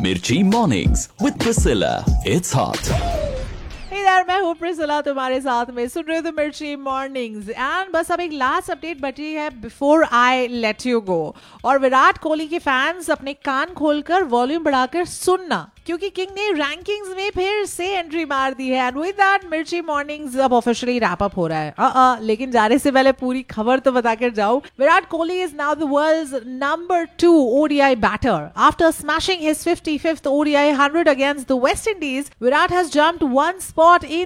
मिर्ची mornings with Priscilla, it's hot. यार मैं हूँ प्रिसिला, तुम्हारे साथ में सुन रहे हो तो मिर्ची मॉर्निंग्स। एंड बस अब एक लास्ट अपडेट बची है before I let you go. और विराट कोहली के फैंस अपने कान खोलकर वॉल्यूम बढ़ाकर सुनना, क्योंकि किंग ने रैंकिंग्स में फिर से एंट्री मार दी है। एंड विद दैट मिर्ची मॉर्निंग्स अब ऑफिशियली रैप अप हो रहा है। लेकिन जाने से पहले पूरी खबर तो बताकर जाऊं। Virat Kohli is now the world's number 2 ODI batter after smashing his 55th ODI 100 against the West Indies. Virat has jumped one spot in